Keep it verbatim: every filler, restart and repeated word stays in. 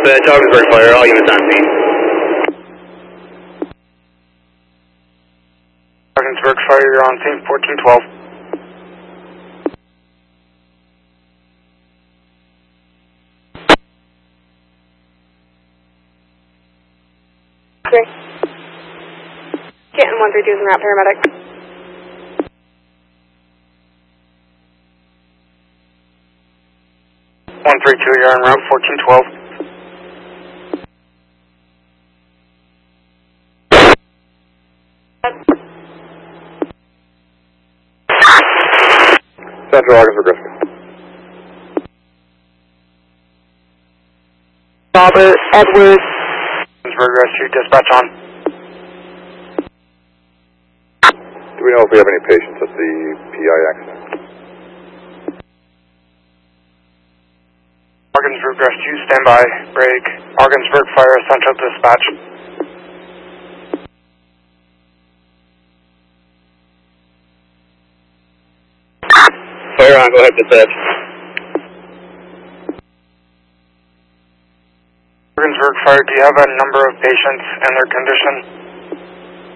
Dispatch, Augsburg Fire, all units on scene. Augsburg Fire, you're on scene, fourteen twelve. Okay. Canton one three two is a route paramedic. one three two, you're en route, fourteen twelve. Central Augsburg Rescue. Robert Edward. Augsburg Rescue, dispatch on. Do we know if we have any patients at the P I accident? Augsburg Rescue, stand by, break. Augsburg Fire, Central dispatch. Fire on, go ahead, dispatch. Augsburg Fire, do you have a number of patients and their condition?